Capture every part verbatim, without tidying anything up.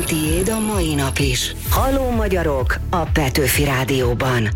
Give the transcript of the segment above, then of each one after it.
tiéd a mai nap is. Halló magyarok a Petőfi Rádióban.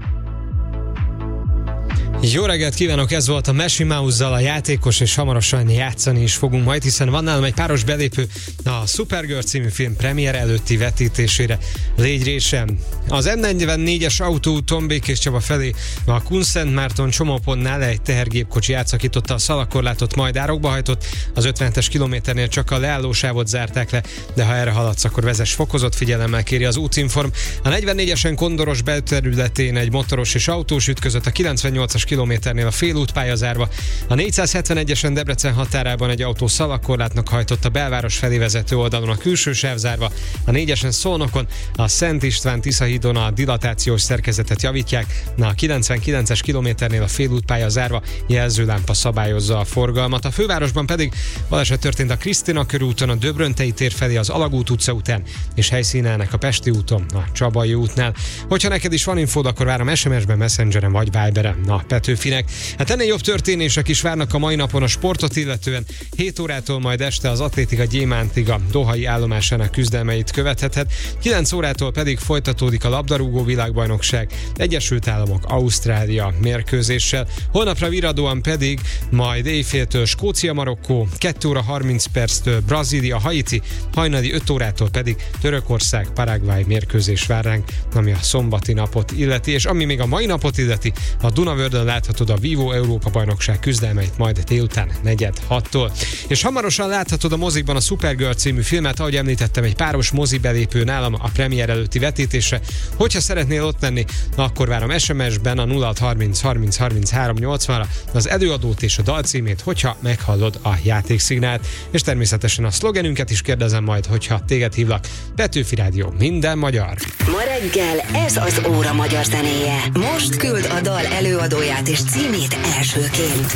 Jó reggelt kívánok, ez volt a Messi Mouse-zal a játékos, és hamarosan játszani is fogunk majd, hiszen van nálam egy páros belépő a Supergirl című film premier előtti vetítésére. Légy résem! Az em negyvennégyes autóúton Békés Csaba felé a Kunszentmárton csomópontnál egy tehergépkocsi átszakította a szalagkorlátot, majd árokba hajtott. Az ötvenetes kilométernél csak a leállósávot zárták le, de ha erre haladsz, akkor vezess fokozott figyelemmel, kéri az útinform. A negyvennégyesen Kondoros belterületén egy motoros és autós ütközött, a kilencvennyolcas kilométernél a félútpálya zárva. A négyszázhetvenegyesen Debrecen határában egy autó szalagkorlátnak hajtott, a belváros felé vezető oldalon a külső sáv zárva. A négyesen Szolnokon a Szent István Tiszahídon a dilatációs szerkezetet javítják. Na, a kilencvenkilences kilométernél a félútpálya zárva, jelzőlámpa szabályozza a forgalmat. A fővárosban pedig baleset történt a Krisztina körúton, a Döbröntei tér felé az Alagút utca után, és helyszínelnek a Pesti úton, a Csabai útnál. Hogyha neked is van infód, akkor várom es em es-ben, Messengeren vagy Viberen. Na, Petőfinek. Hát ennél jobb történések is várnak a mai napon a sportot illetően. hét órától majd este az Atlétika Gyémántig a dohai állomásának küzdelmeit követhetett. kilenc órától pedig folytatódik a labdarúgó világbajnokság Egyesült Államok Ausztrália mérkőzéssel. Holnapra viradóan pedig majd éjféltől Skócia Marokkó, kettő óra harminc perctől Brazília Haiti, hajnali öt órától pedig Törökország Paraguay mérkőzés vár ránk, ami a szombati napot illeti, és ami még a mai napot illeti, a Dunavördön láthatod a Vivo Európa bajnokság küzdelmeit majd délután negyed hattól. És hamarosan láthatod a mozikban a Supergirl című filmet, ahogy említettem, egy páros mozi belépő nálam a premier előtti vetítésre. Hogyha szeretnél ott lenni, akkor várom es em es-ben a nulla hat harminc harminc harminchárom nyolcvanra az előadót és a dalcímét, hogyha meghallod a játékszignált. És természetesen a szlogenünket is kérdezem majd, hogyha téged hívlak. Petőfi Rádió, minden magyar. Ma reggel ez az óra magyar zenéje. Most küld a dal előadóját és címét elsőként.